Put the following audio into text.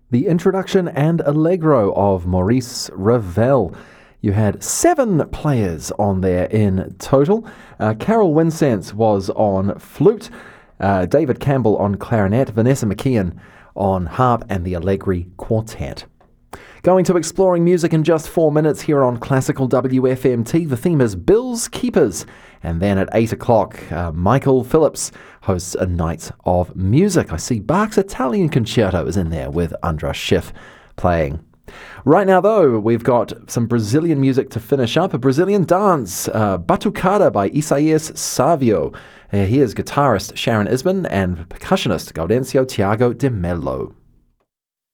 The introduction and allegro of Maurice Ravel. You had 7 players on there in total. Carol Winsence was on flute, David Campbell on clarinet, Vanessa McKeon on harp, and the Allegri Quartet. Going to Exploring Music in just 4 minutes here on Classical WFMT. The theme is Bill's Keepers. And then at 8 o'clock, Michael Phillips hosts a night of music. I see Bach's Italian Concerto is in there with Andras Schiff playing. Right now, though, we've got some Brazilian music to finish up. A Brazilian dance, Batucada by Isaías Savio. Here's guitarist Sharon Isman and percussionist Gaudencio Thiago de Mello.